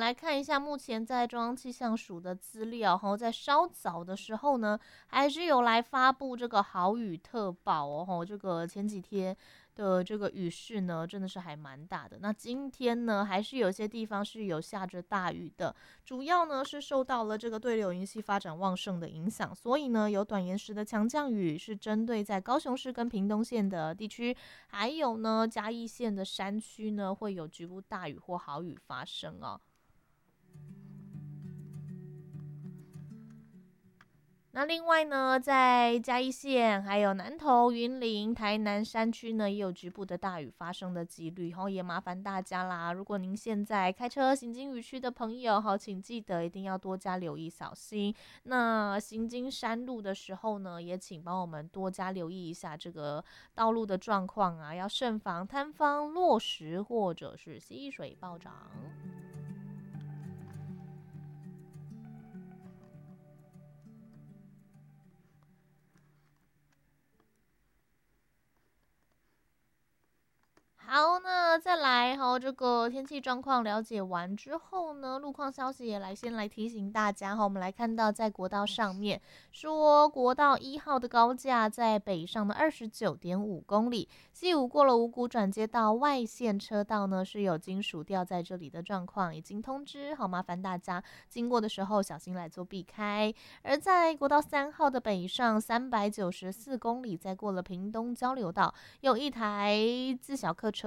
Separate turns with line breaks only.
来看一下目前在中央气象署的资料，在稍早的时候呢，还是有来发布这个豪雨特报哦，这个前几天的这个雨势呢，真的是还蛮大的。那今天呢，还是有些地方是有下着大雨的，主要呢是受到了这个对流云系发展旺盛的影响，所以呢有短延时的强降雨是针对在高雄市跟屏东县的地区，还有呢嘉义县的山区呢会有局部大雨或豪雨发生哦。那另外呢，在嘉义县、还有南投、云林、台南山区呢，也有局部的大雨发生的几率，然后也麻烦大家啦。如果您现在开车行经雨区的朋友，好，请记得一定要多加留意、小心。那行经山路的时候呢，也请帮我们多加留意一下这个道路的状况啊，要慎防塌方、落石或者是溪水暴涨。好，那再来哈，这个天气状况了解完之后呢，路况消息也先来提醒大家哈。我们来看到在国道上面说，国道1号的高架在北上的29.5公里，西武过了五股转接到外线车道呢是有金属掉在这里的状况，已经通知，好麻烦大家经过的时候小心来做避开。而在国道3号的北上394公里，在过了屏东交流道，有一台自小客车